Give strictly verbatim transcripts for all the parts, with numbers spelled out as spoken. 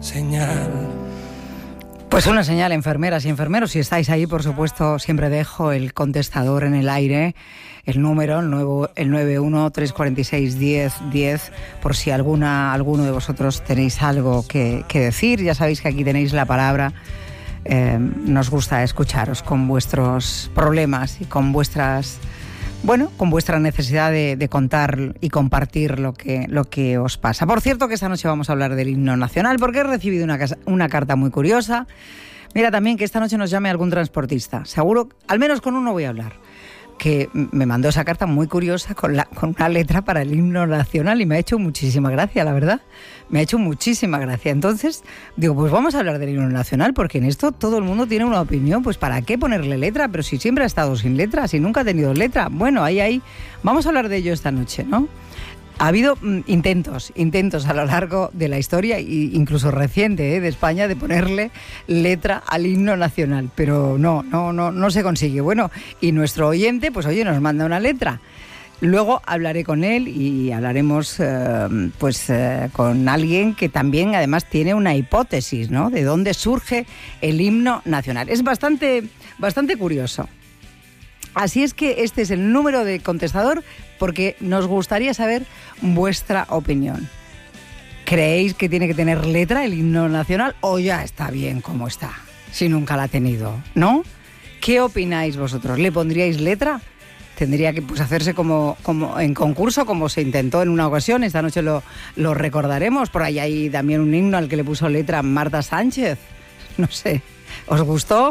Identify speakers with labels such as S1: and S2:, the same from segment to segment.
S1: señal.
S2: Pues una señal, enfermeras y enfermeros, si estáis ahí, por supuesto, siempre dejo el contestador en el aire, el número, el, nuevo, el nueve uno tres cuatro seis diez diez, por si alguna alguno de vosotros tenéis algo que, que decir. Ya sabéis que aquí tenéis la palabra. Eh, nos gusta escucharos con vuestros problemas y con vuestras... Bueno, con vuestra necesidad de, de contar y compartir lo que, lo que os pasa. Por cierto, que esta noche vamos a hablar del himno nacional, porque he recibido una, casa, una carta muy curiosa. Mira, también que esta noche nos llame algún transportista. Seguro, al menos con uno voy a hablar. Que me mandó esa carta muy curiosa con, la, con una letra para el himno nacional y me ha hecho muchísima gracia, la verdad. Me ha hecho muchísima gracia. Entonces, digo, pues vamos a hablar del himno nacional, porque en esto todo el mundo tiene una opinión. Pues ¿para qué ponerle letra? Pero si siempre ha estado sin letra, si nunca ha tenido letra. Bueno, ahí, ahí, vamos a hablar de ello esta noche, ¿no? Ha habido mm, intentos, intentos a lo largo de la historia, e incluso reciente, ¿eh? de España, de ponerle letra al himno nacional, pero no, no, no, no se consigue. Bueno, y nuestro oyente, pues oye, nos manda una letra. Luego hablaré con él y hablaremos eh, pues eh, con alguien que también además tiene una hipótesis, ¿no? De dónde surge el himno nacional. Es bastante, bastante curioso. Así es que este es el número de contestador, porque nos gustaría saber vuestra opinión. ¿Creéis que tiene que tener letra el himno nacional o ya está bien como está, si nunca la ha tenido, ¿no? ¿Qué opináis vosotros? ¿Le pondríais letra? Tendría que pues, hacerse como, como en concurso, como se intentó en una ocasión. Esta noche lo, lo recordaremos. Por ahí hay también un himno al que le puso letra Marta Sánchez. No sé, ¿os gustó?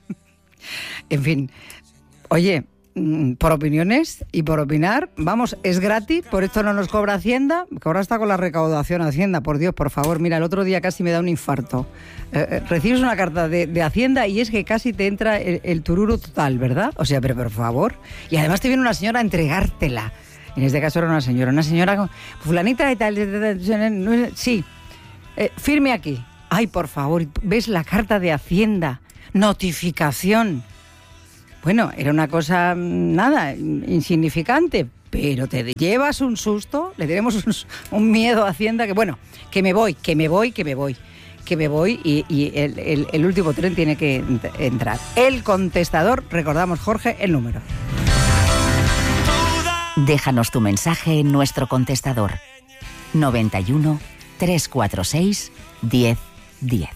S2: En fin... Oye, por opiniones y por opinar, vamos, es gratis, por esto no nos cobra Hacienda, que ahora está con la recaudación Hacienda, por Dios, por favor. Mira, el otro día casi me da un infarto. Eh, recibes una carta de, de Hacienda y es que casi te entra el, el tururo total, ¿verdad? O sea, pero por favor. Y además te viene una señora a entregártela. En este caso era una señora, una señora con fulanita y tal, sí, eh, firme aquí. Ay, por favor, ¿ves la carta de Hacienda? Notificación. Bueno, era una cosa, nada, insignificante, pero te llevas un susto, le tenemos un, un miedo a Hacienda, que bueno, que me voy, que me voy, que me voy, que me voy y, y el, el, el último tren tiene que entrar. El contestador, recordamos, Jorge, el número.
S3: Déjanos tu mensaje en nuestro contestador. noventa y uno, trescientos cuarenta y seis, diez diez.